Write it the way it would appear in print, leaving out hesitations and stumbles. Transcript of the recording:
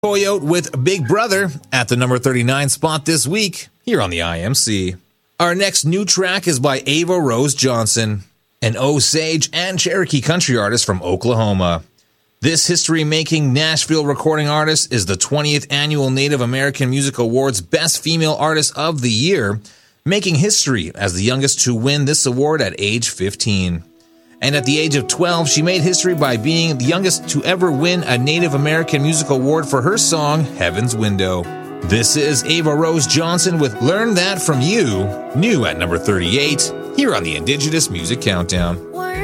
Coyote with Big Brother at the number 39 spot this week here on the IMC. Our next new track is by Ava Rose Johnson, an Osage and Cherokee country artist from Oklahoma. This history-making Nashville recording artist is the 20th annual Native American Music Awards Best Female Artist of the Year, making history as the youngest to win this award at age 15. And at the age of 12, she made history by being the youngest to ever win a Native American Music Award for her song, Heaven's Window. This is Ava Rose Johnson with Learn That From You, new at number 38, here on the Indigenous Music Countdown.